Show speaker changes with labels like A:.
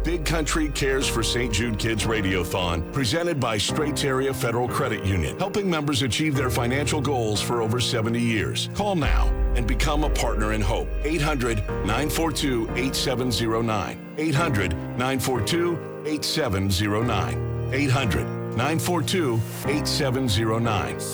A: Big Country Cares for St. Jude Kids Radiothon, presented by Straits Area Federal Credit Union, helping members achieve their financial goals for over 70 years. Call now and become a partner in hope. 800-942-8709. 800-942-8709. 800-942-8709.